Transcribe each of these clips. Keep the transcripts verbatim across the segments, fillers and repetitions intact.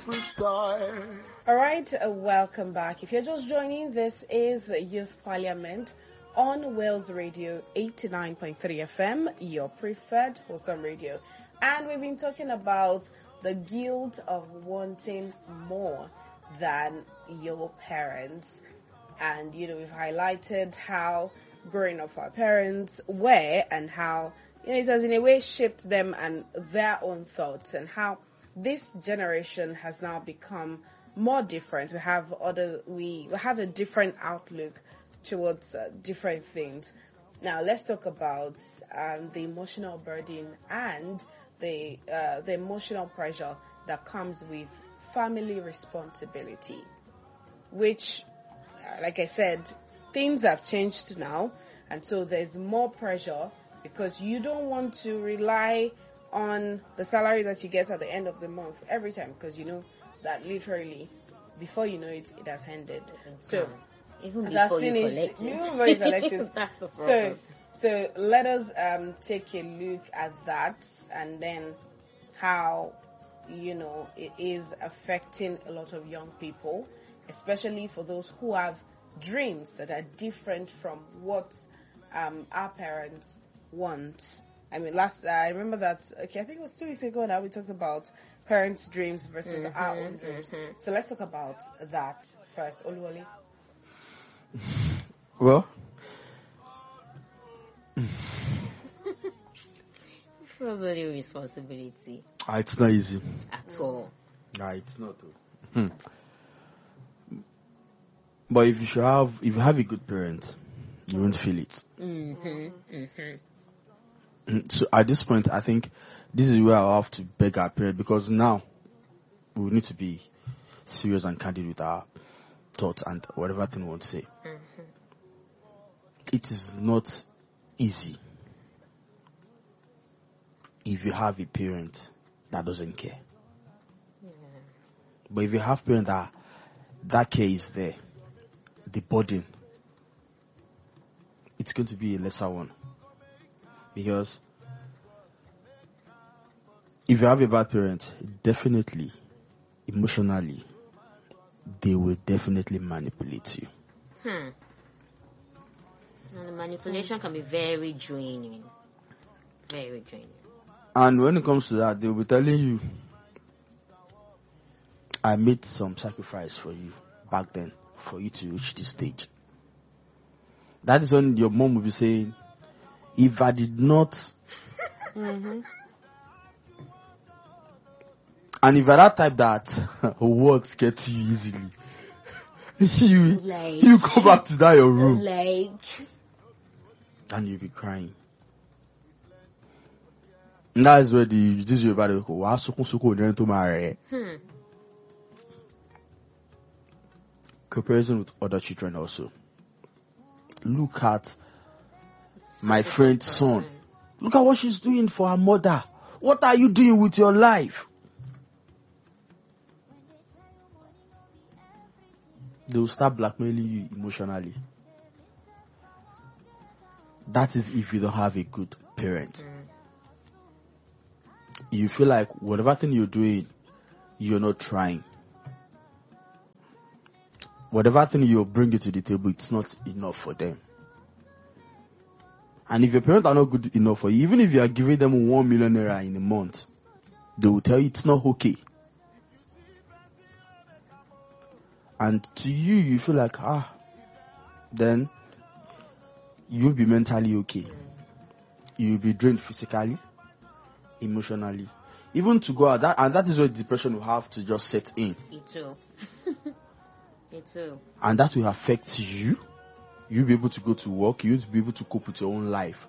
superstar. All right, uh, welcome back. If you're just joining, this is Youth Parliament on Wales Radio eighty-nine point three F M, your preferred wholesome radio. And we've been talking about the guilt of wanting more than your parents. And, you know, we've highlighted how growing up our parents were and how, you know, it has in a way shaped them and their own thoughts, and how this generation has now become more different. We have other, we, we have a different outlook towards uh, different things. Now, let's talk about um, the emotional burden and the uh, the emotional pressure that comes with family responsibility, which, uh, like I said, things have changed now, and so there's more pressure because you don't want to rely on the salary that you get at the end of the month every time, because you know that literally before you know it, it has ended. So even before that's you finished. collect it. Even before you collect it. That's the So, problem. so let us um, take a look at that, and then how, you know, it is affecting a lot of young people, especially for those who have dreams that are different from what um, our parents want. I mean, last uh, I remember that. Okay, I think it was two weeks ago now we talked about parents' dreams versus Mm-hmm, our own dreams. mm-hmm. So let's talk about that first, Oluwole. Well, Family responsibility ah, it's not easy. at all. Nah, it's not. Hmm. But if you should have, if you have a good parent, you won't feel it. Mm-hmm, mm-hmm. So at this point, I think this is where I'll have to beg our parents, because now we need to be serious and candid with our thoughts and whatever thing we want to say. Mm-hmm. It is not easy if you have a parent that doesn't care. Yeah. But if you have parents that that care is there, the burden, it's going to be a lesser one. Because if you have a bad parent, definitely, emotionally, they will definitely manipulate you. Hmm. And the manipulation can be very draining. Very draining. And when it comes to that, they'll be telling you, I made some sacrifice for you back then for you to reach this stage. That is when your mom will be saying, if I did not, Mm-hmm. and if you're that type that words get to you easily, you, Like, you go back to that your room like, and you'll be crying. And that is where the, this is about the, wa sukun sukun ni ẹni tó máa rẹ̀ ẹ́. hmm. Comparison with other children also. Look at my friend's son. Look at what she's doing for her mother. What are you doing with your life? They will start blackmailing you emotionally. That is if you don't have a good parent. Mm. You feel like whatever thing you're doing, you're not trying. Whatever thing you're bringing to the table, it's not enough for them. And if your parents are not good enough for you, even if you are giving them one million naira in a month, they will tell you it's not okay. And to you, you feel like, ah, then you'll be mentally okay. You'll be drained physically, emotionally. Even to go out, that, and that is where depression will have to just set in. Me too. Me too. And that will affect you. You'll be able to go to work. You'll be able to cope with your own life.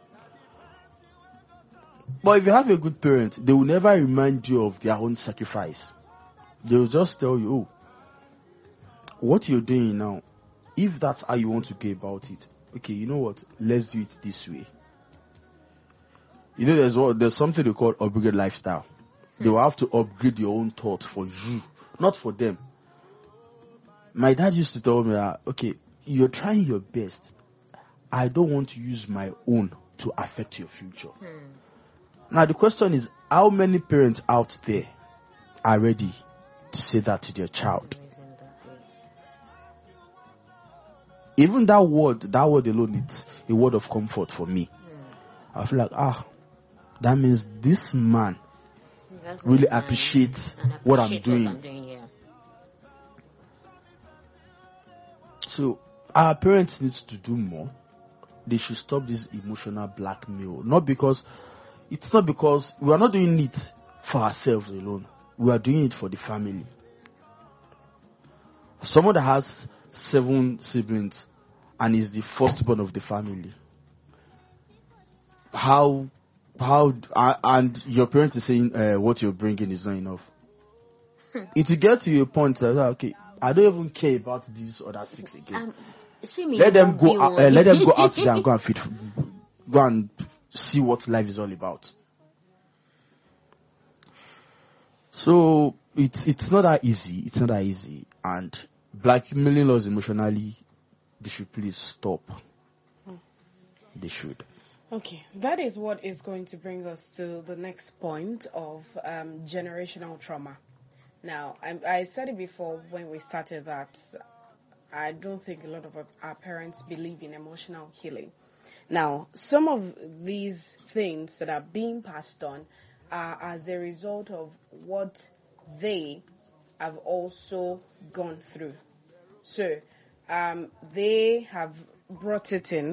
But if you have a good parent, they will never remind you of their own sacrifice. They will just tell you, oh, what you're doing now, if that's how you want to go about it, okay, you know what? Let's do it this way. You know, there's what, there's something they call upgrade lifestyle. Hmm. They will have to upgrade your own thoughts for you, not for them. My dad used to tell me that, okay, you're trying your best. I don't want to use my own to affect your future. Hmm. Now the question is, how many parents out there are ready to say that to their child. Isn't that way? Even that word, that word alone, it's a word of comfort for me. I feel like, ah, that means this man That's really nice. appreciates And what I'm appreciate doing. What I'm doing yeah. So our parents need to do more. They should stop this emotional blackmail. Not because, it's not because we are not doing it for ourselves alone. We are doing it for the family. Someone that has seven siblings and is the firstborn of the family. How, how, uh, and your parents is saying uh, what you're bringing is not enough. It will get to a point that, okay, I don't even care about these other six again. Um, see me Let them won't go. be Out, one. uh, let them go out there and go and feed, go and see what life is all about. So it's it's not that easy. It's not that easy. And blackmailing us emotionally, they should please stop. They should. Okay, that is what is going to bring us to the next point of um, generational trauma. Now, I, I said it before when we started that I don't think a lot of our, our parents believe in emotional healing. Now, some of these things that are being passed on are as a result of what they have also gone through. So, um, they have brought it in,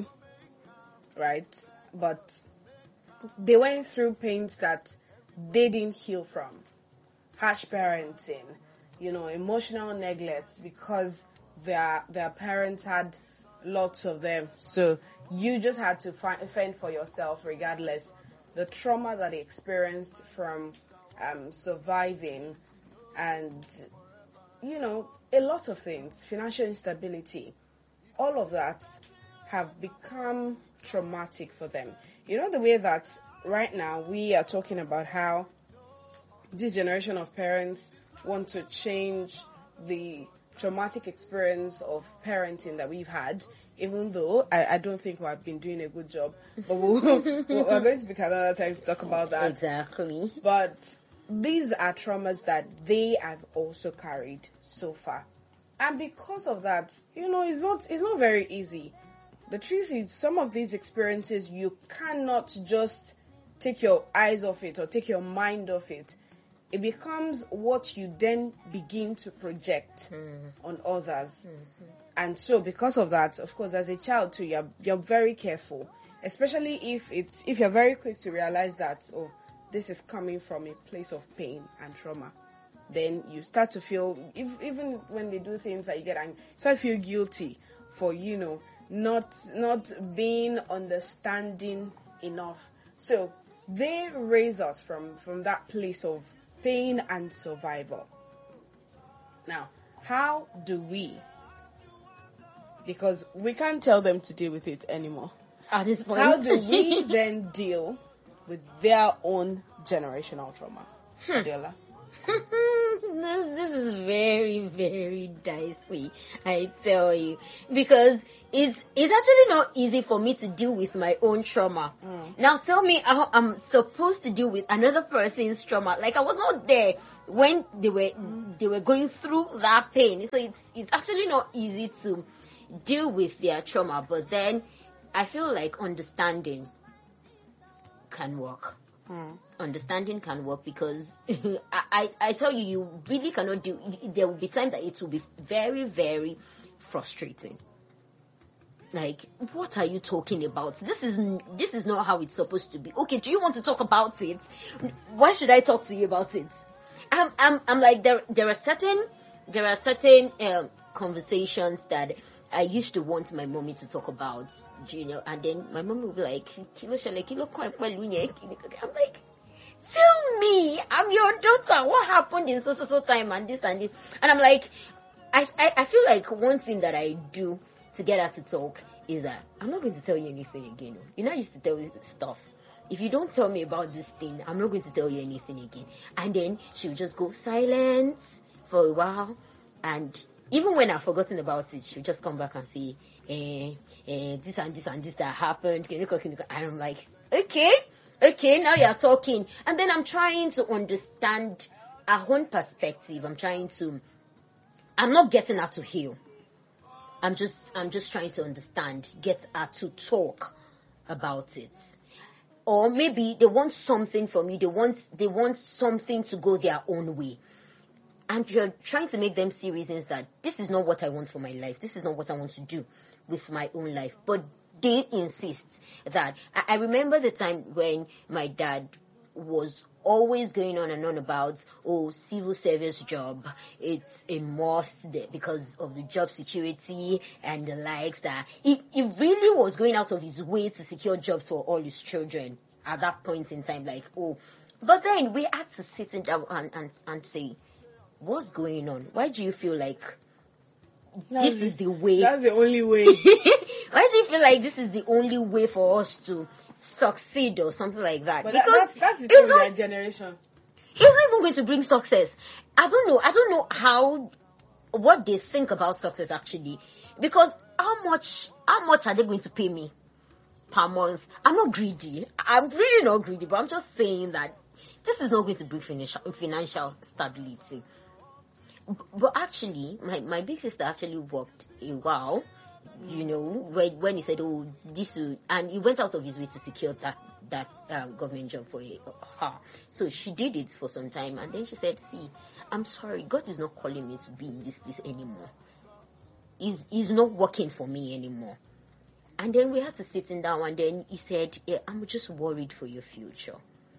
right? But they went through pains that they didn't heal from. Harsh parenting, you know, emotional neglect because their their parents had lots of them. So you just had to find, fend for yourself regardless. The trauma that they experienced from um, surviving and, you know, a lot of things, financial instability, all of that have become traumatic for them. You know, the way that right now we are talking about how this generation of parents want to change the traumatic experience of parenting that we've had, even though I, I don't think we've been doing a good job. But we'll, we're going to speak another time to talk about that. Exactly. But these are traumas that they have also carried so far. And because of that, you know, it's not it's not very easy. The truth is, some of these experiences, you cannot just take your eyes off it or take your mind off it. It becomes what you then begin to project mm. on others. Mm-hmm. And so because of that, of course, as a child too, you're, you're very careful. Especially if it's if you're very quick to realize that, oh, this is coming from a place of pain and trauma. Then you start to feel, if, even when they do things that you get angry, you start to feel guilty for, you know, not not being understanding enough. So they raise us from, from that place of pain and survival. Now, how do we? Because we can't tell them to deal with it anymore. At this point. How do we then deal with their own generational trauma? Hmm. Adela? this, this is very, very dicey, I tell you. Because it's it's actually not easy for me to deal with my own trauma. Mm. Now tell me how I'm supposed to deal with another person's trauma. Like I was not there when they were mm. they were going through that pain. So it's it's actually not easy to deal with their trauma. But then I feel like understanding can work. Mm. Understanding can work because I, I, I tell you, you really cannot do. There will be time that it will be very, very frustrating. Like, what are you talking about? This is this is not how it's supposed to be. Okay, do you want to talk about it? Why should I talk to you about it? I'm I'm I'm like there there are certain there are certain um, conversations that I used to want my mommy to talk about, you know, and then my mom would be like, Kilo shale, kilo kwa I'm like, tell me, I'm your daughter, what happened in so so so time and this and this. And I'm like, I, I, I feel like one thing that I do to get her to talk is that I'm not going to tell you anything again. You know, I used to tell you stuff. If you don't tell me about this thing, I'm not going to tell you anything again. And then she would just go silent for a while, and even when I've forgotten about it, she'll just come back and say, eh, eh, this and this and this that happened. And I'm like, okay, okay, now you're talking. And then I'm trying to understand our own perspective, I'm trying to, I'm not getting her to heal. I'm just, I'm just trying to understand, get her to talk about it. Or maybe they want something from you. They want, they want something to go their own way. And you're trying to make them see reasons that this is not what I want for my life. This is not what I want to do with my own life. But they insist that. I, I remember the time when my dad was always going on and on about, oh, civil service job, it's a must there because of the job security and the likes, that he, he really was going out of his way to secure jobs for all his children at that point in time, like, oh. But then we had to sit down and, and, and say, what's going on? Why do you feel like That's this the- is the way? That's the only way. Why do you feel like this is the only way for us to succeed or something like that? But that, because that's, that's the it's thing with not, that generation. it's not even going to bring success. I don't know. I don't know how, what they think about success actually. Because how much, how much are they going to pay me per month? I'm not greedy. I'm really not greedy, but I'm just saying that this is not going to bring financial, financial stability. B- But actually, my, my big sister actually worked a while, you know, when, when he said, oh, this will, and he went out of his way to secure that, that um, government job for a- her. So she did it for some time, and then she said, see, I'm sorry, God is not calling me to be in this place anymore. He's, he's not working for me anymore. And then we had to sit him down, and then he said, yeah, I'm just worried for your future.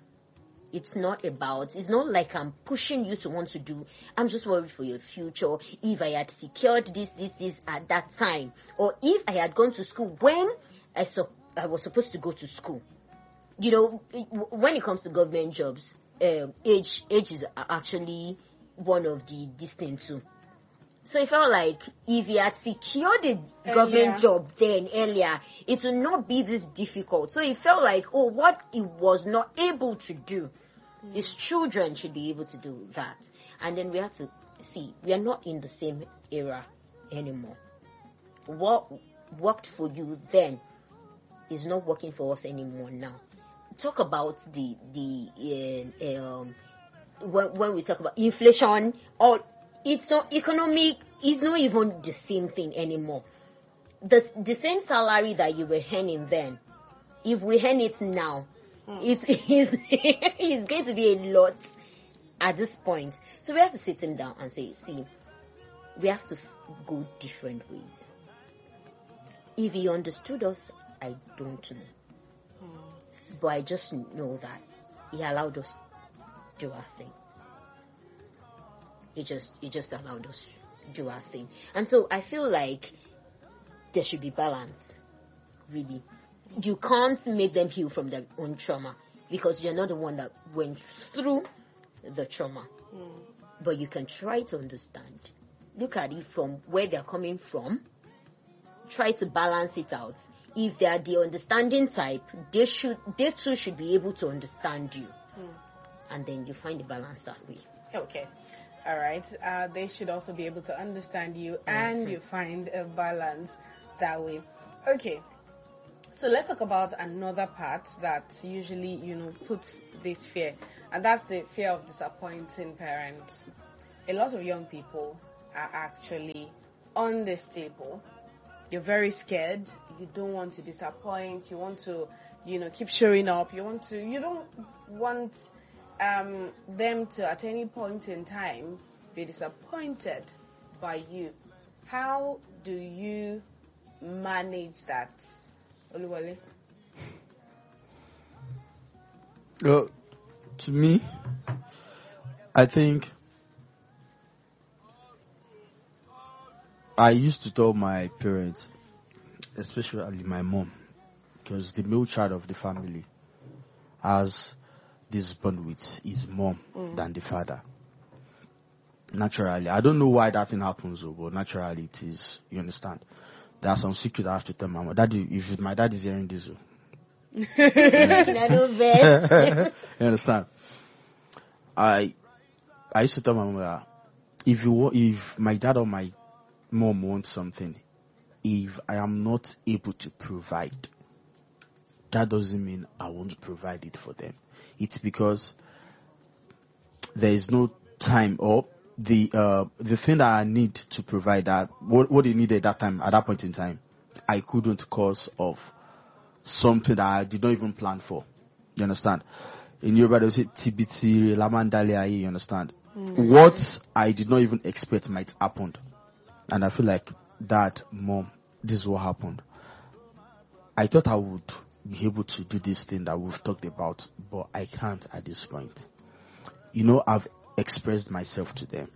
It's not about, it's not like I'm pushing you to want to do, I'm just worried for your future. If I had secured this, this, this at that time, or if I had gone to school when I, su- I was supposed to go to school. You know, it- when it comes to government jobs, um, age, age is actually one of the distinct too. So it felt like if he had secured a Earlier. government job then earlier, it would not be this difficult. So it felt like, oh, what he was not able to do, his children should be able to do that. And then we have to see, we are not in the same era anymore. What worked for you then is not working for us anymore now. Talk about the the uh, um when when we talk about inflation, or it's not economic. It's not even the same thing anymore. The the same salary that you were earning then, if we earn it now, it is it's going to be a lot at this point. So we have to sit him down and say, see, we have to f- go different ways. If he understood us, I don't know. But I just know that he allowed us to do our thing. He just, he just allowed us to do our thing. And so I feel like there should be balance, really. You can't make them heal from their own trauma because you're not the one that went through the trauma. But you can try to understand. Look at it from where they're coming from. Try to balance it out. If they are the understanding type, they should, they too should be able to understand you. And then you find the balance that way. Okay. All right. Uh, they should also be able to understand you, and you find a balance that way. Okay. So let's talk about another part that usually, you know, puts this fear, and that's the fear of disappointing parents. A lot of young people are actually unstable. You're very scared. You don't want to disappoint. You want to, you know, keep showing up. You want to, you don't want um, them to at any point in time be disappointed by you. How do you manage that, Oluwale? Well, to me, I think I used to tell my parents, especially my mom, because the male child of the family has this bond with his mom than the father. Naturally. I don't know why that thing happens, though, but naturally it is. You understand? There are some secrets I have to tell my mom. Daddy, if my dad is hearing this, oh, I know best. you understand? I I used to tell my mom that if you wa- if my dad or my mom wants something, if I am not able to provide, that doesn't mean I won't provide it for them. It's because there is no time or the uh, the thing that I need to provide that what what they needed at that time at that point in time, I couldn't because of something that I did not even plan for. You understand? In Yoruba they say tibiti lamandale aye, you understand? Mm. What I did not even expect might happen. And I feel like, Dad, Mom, this is what happened. I thought I would be able to do this thing that we've talked about, but I can't at this point. You know, I've expressed myself to them.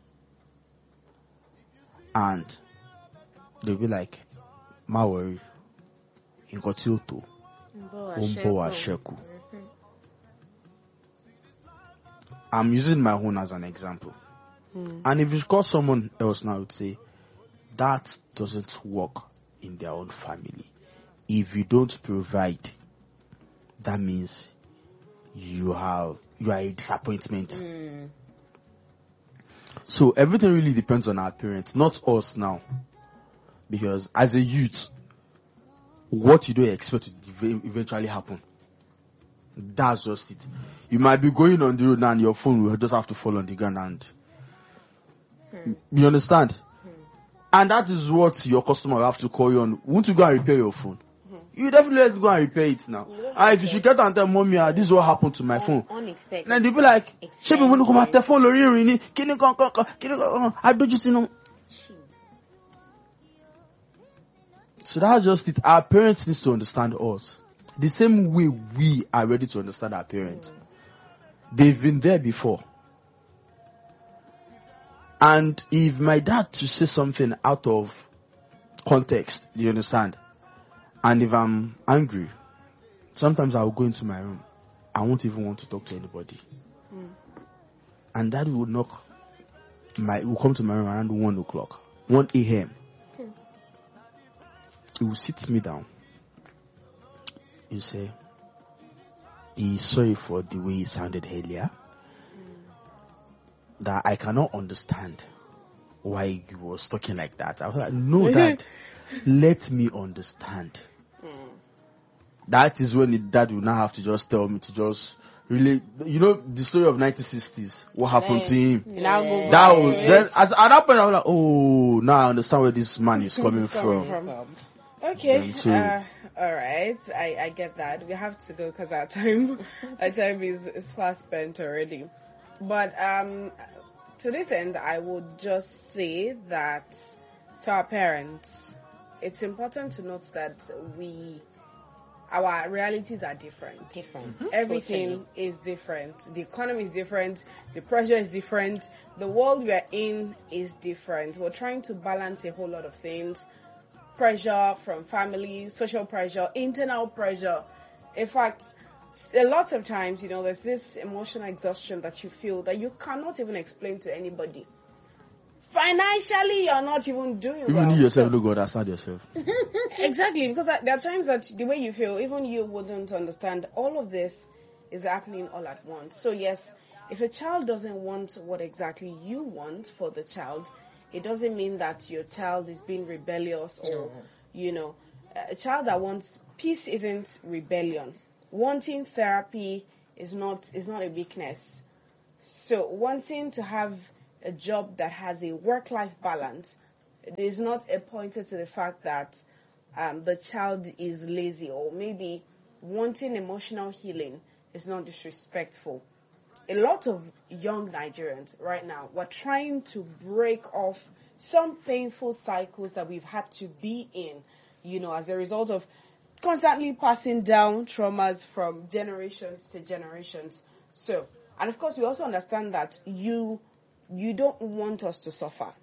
And they'll be like, Ma worry, you got to to Umbo Asheku. I'm using my own as an example. Hmm. And if you call someone else now, I would say, that doesn't work in their own family. If you don't provide, that means you have you are a disappointment. Mm. So everything really depends on our parents, not us now. Because as a youth, what you don't expect to eventually happen. That's just it. You might be going on the road now and your phone will just have to fall on the ground and hmm. you understand? Hmm. And that is what your customer will have to call you on. Won't you go and repair your phone? You definitely have to go and repair it now. And if you should get and tell mommy, ah, this is what happened to my Un- phone. Unexpected. Then they'll be like, Shebi, when you come at the phone, Lori, Rini, Kini, Kon, Kon, Kon, Kini, Kon, I don't just know. So that's just it. Our parents need to understand us. The same way we are ready to understand our parents. Mm. They've been there before. And if my dad to say something out of context, do you understand? And if I'm angry, sometimes I'll go into my room. I won't even want to talk to anybody. Mm. And Daddy would knock, my, will come to my room around one o'clock, one a.m. Mm. He will sit me down. He will say, he's sorry for the way he sounded earlier. Mm. That I cannot understand why he was talking like that. I was like, no, Dad, let me understand. That is when the dad will now have to just tell me to just really, you know, the story of nineteen sixties, what happened yes. to him. Yeah. That was, then, as, at that point, I was like, oh, now I understand where this man is coming, coming from. from. Okay, uh, all right, I, I get that. We have to go because our time, our time is, is fast spent already. But um, to this end, I would just say that to our parents, it's important to note that we. Our realities are different. Different. Mm-hmm. Everything totally. Is different. The economy is different. The pressure is different. The world we are in is different. We're trying to balance a whole lot of things. Pressure from family, social pressure, internal pressure. In fact, a lot of times, you know, there's this emotional exhaustion that you feel that you cannot even explain to anybody. Financially, you're not even doing even well. Even you yourself don't go understand yourself. Exactly, because there are times that the way you feel, even you wouldn't understand. All of this is happening all at once. So yes, if a child doesn't want what exactly you want for the child, it doesn't mean that your child is being rebellious or, no. you know, a child that wants peace isn't rebellion. Wanting therapy is not is not a weakness. So wanting to have a job that has a work-life balance is not a pointer to the fact that um, the child is lazy, or maybe wanting emotional healing is not disrespectful. A lot of young Nigerians right now, we're trying to break off some painful cycles that we've had to be in, you know, as a result of constantly passing down traumas from generations to generations. So, and of course, we also understand that you You don't want us to suffer.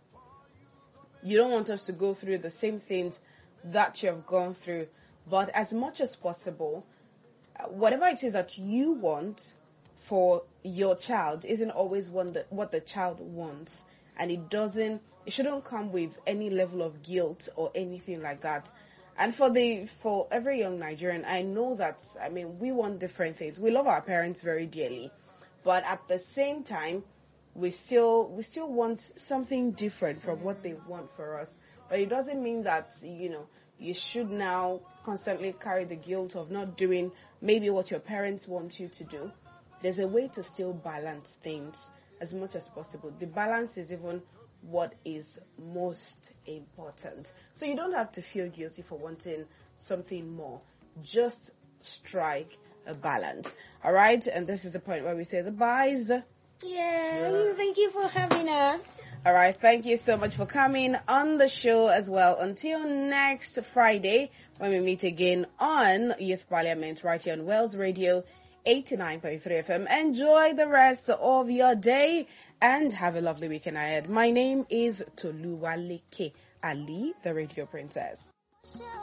You don't want us to go through the same things that you have gone through. But as much as possible, whatever it is that you want for your child isn't always what the child wants. And it doesn't, it shouldn't come with any level of guilt or anything like that. And for the, for every young Nigerian, I know that, I mean, we want different things. We love our parents very dearly. But at the same time, we still we still want something different from what they want for us. But it doesn't mean that, you know, you should now constantly carry the guilt of not doing maybe what your parents want you to do. There's a way to still balance things. as much as possible. The balance is even what is most important. So you don't have to feel guilty for wanting something more. Just strike a balance. All right? And this is the point where we say the byes. Yeah, thank you for having us. All right. Thank you so much for coming on the show as well. Until next Friday, when we meet again on Youth Parliament right here on Wales Radio eighty-nine point three F M. Enjoy the rest of your day and have a lovely weekend ahead. My name is Toluwaleke Ali, the Radio Princess.